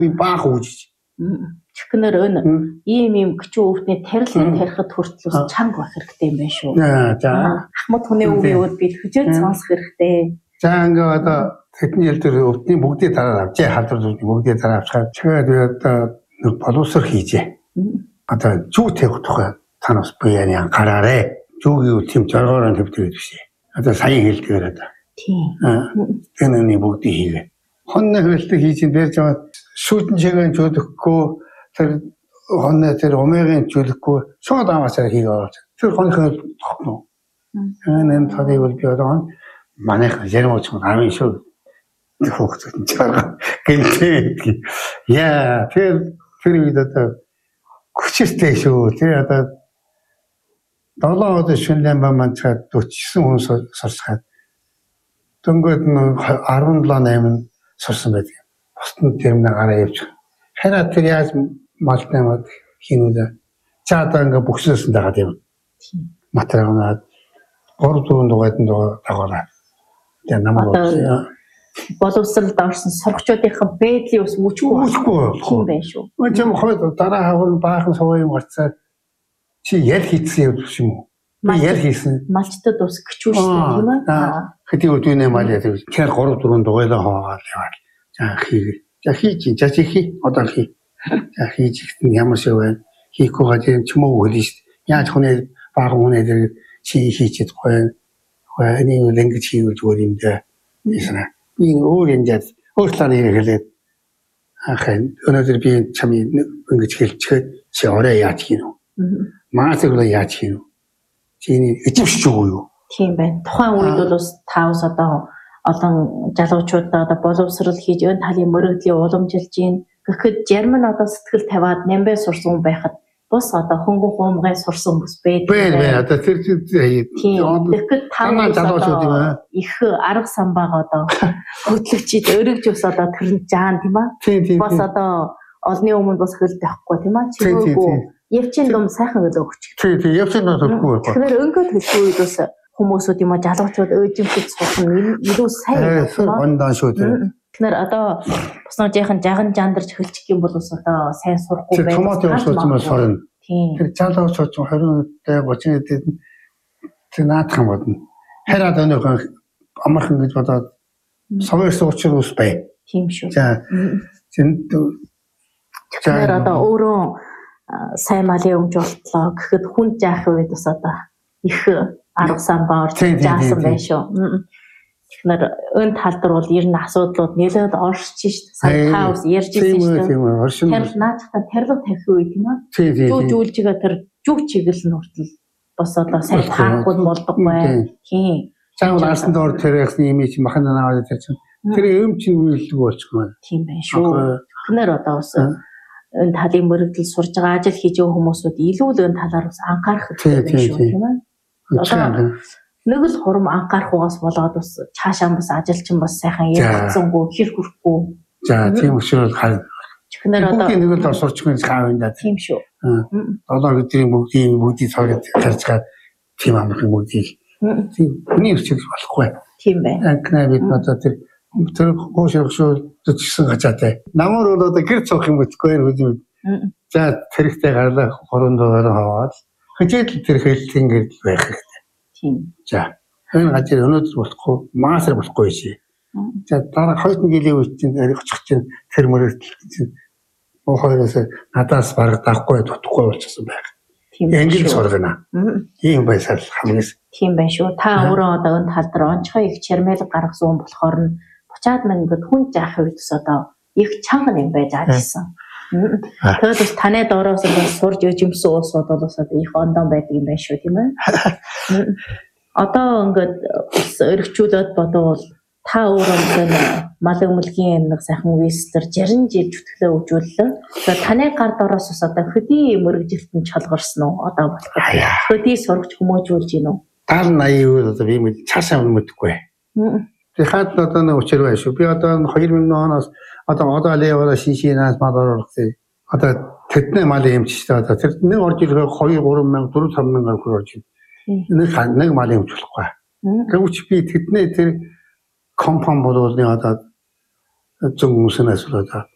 Би баах үжиж. Чихнэр өн ийм гिचүү өвдний тарилын тарихад хүртэл чанга байх хэрэгтэй юм байна шүү. За. Ахмад хүний үеүүд бид хүчээр сонсох хэрэгтэй. За ингээ одоо хэдэн жил тэр өвдний бүгдийг дараа авчээ. Халдвар бүгдийг дараа авчихад тэгээд би одоо нэг боловсрол хийжээ. Одоо зүү тавих тухай танаас буяаны анхаараарэ. Зүүгийн тийм зоргоороо төвдөг биш. Одоо саяхан хэлдгээр одоо. Тийм. Тэнэний бүгдийг хийгээ. Хонны хөлтөг хийж байж байгаа шүүдэн чигээр чөлөхгүй тэр хонны тэр омегийн чөлөхгүй шууд аваасаа хийгээд тэр хонхоо тогтно. Энэ талыг бол би одоо манайх ярмууч амин шүү. Хөөцөн чарга гэнтэй. Яа тэр үед одоо хүчтэй шүү. Тэр одоо 7 удаа шүнлэн баманчаад 49 хүн сурсгаад дөнгөд нь 17-8 сурсан байдаг. Бусдын тэрмнээ гараа явж. Хараа тэр яаж малтнамад хийнүлээ. За одоо ингээ бүгсээсэн дагаад юм. Материалнаад 3-4 дугайд дагуулаа. Тэгээ намайг боловсролд орсон сургачдынхаа байдлын ус мөчгүй юм байна шүү. Мөчм хойд дараа хавар баахан сувын гарцаа чи ял хийсэн юм уу? Би ял хийсэн. Малчтад ус гिचүү шүү тийм ээ. Хэдий өдөөний мал яа тэр 3-4 дугайлаа хоогаад яваад. За хийгээ. За хийж за чи одоо хий. За хийж ихтэн ямар шиг байна. Хийхгүй гадаа чимөө хөлн шүү. Яаж хүнээ бага хүнээ тэр чи хийчихэд гоё. Энийг л ингэж хийвэл зүгээр юм даа. Ийсна. Би өөр юм яаж өөрчлөө хэлээд ахын өнөөдөр би чамыг ингэж хэлчихээд чи орой яаж хийн үү? Маасыг яаж хийн үү? Чиний эцэгч юу юу? Тийм байна. Тухайн үед бол бас таавс одоо олон залуучуудаа одоо боловсрол хийж өн талын мөрөгдлийн уламжилж гин. Гэхдээ Герман одоо сэтгэл тавиад нямбай сурсан байхад бус одоо хөнгөн хуумгай сурсан хүмүүс байдаг. Бай одоо тэр тэгэхээр танаа залуучууд юм аа. Их арга самбаага одоо хөтлөгчид өргөж ус одоо тэрэн жаан тийм аа. Бас одоо олны өмнө бас хөлд байхгүй тийм аа. Чимээгүй явчин дум сайхан өгч. Тийм явчин дум өгөхгүй. Тэгэхээр өнгө төлөв үед бас хүмүүсүүд юм аа залуучууд өөжимхэд сурсан илүү сайн ондоо шүү дээ. Тэгэхээр одоо бас нэг жаахан жандарч хөлчих юм бол бас одоо сайн сурахгүй байх. Томат явуулж юм сорно. Тийм. Тэр залуучууд 20-д 30-д тэр наадах юм бодно. Хараад өнөөхөн амархан гэж бодоод совёр суучир ус бай. Тийм шүү. За тэгэхээр одоо өөрөө сайн малын өмжүүлэлтлөө гэхэд хүн заах үед бас одоо их арга самбаа орж заасан байх шүү. Тэгэхээр өн талдар бол ер нь асуудлууд нэлээд оршиж шүү. Сая таус ярьж ирсэн шүү. Тэр наадахтаа тарилга тавих үед юм аа. Жүүлжигээ тэр жүг чиглэл нь хүртэл бас одоо сайн таахгүй болдог бай. Тийм. Цаавал арсан доор тэр ясны имиж махана наваад тэр чинь тэр юм чинь үйлдэл болчихгоо. Тийм байх шүү. Тэгэхээр одоо бас өн талын мөрөгдөл сурж байгаа ажил хийж байгаа хүмүүсүүд илүү л өн талаар бас анхаарах хэрэгтэй байх шүү тийм ээ. Одоо нэг л хурам анхаарах угаас болоод бас цаашаа бас ажилчин бас сайхан ярилцсангүй хэр хүрхгүй. За тийм учраас харин тэгэхээр одоо нэг л сурчгүй цаав энэ. Тийм шүү. 7 өдрийн бүгдийг цаагаад харьцаад тийм амархан бүгдийг тийм хүний өчөж болохгүй. Тийм байна. Анкна бид одоо тэр гоошрогшоо зүтгсэн гачаатай. Намар бол одоо гэр цоох юм утгүй юм. За тэрэгтэй гарлаа 3 дугаар хаваад хичээл тэр хэлтийн гэрэл байх хэрэгтэй. Тийм. За энэ газар өнөөдөр болохгүй маасар болохгүй шээ. За дараа 2 жилийн үед чинь очих чинь тэр мөрөлдөл чинь хоёроос надаас бараг давхгүй дутхгүй болчихсон байх. Энгэл сургана. Тийм байсаар хамгийн. Тийм байх шүү. Та өөрөө одоо энэ тал дээр онцгой их чармэл гаргасан болохоор нь буцаад мань ингээд хүн заах үедс одоо их чанга юм байж ажилласан. Тэгээд бас таны доороос ингээд сурж өжимсөн уусууд бол бас одоо их ондон байдаг юм байна шүү тийм ээ. Одоо ингээд өргөчүүлээд бодвол та өөрөө мал өмөлгийн нэг сайхан вистер 60 жил зүтгэлээ өгжүүллээ. Тэгээд таны гар доороос бас одоо хөдий мөрөгжилтөнд чалгарсан уу? Одоо болох хөдий сургаж хүмүүжүүлж гин үү? 70-80 үйл одоо би мэд цаашаа мэдгүй. Би хаад одоо нэг учир байна шүү. Би одоо 2000 оноос одоо левера шишинаас мал оруулсан. Одоо тэдний малын эмчтэй одоо тэр нэг орж ирэх 2-3 мянга 4-5 мянга орж ирнэ. Нэг малын эмч болохгүй. Тэгвч би тэдний тэр компани болуулны одоо зөв хүмүүсээс одоо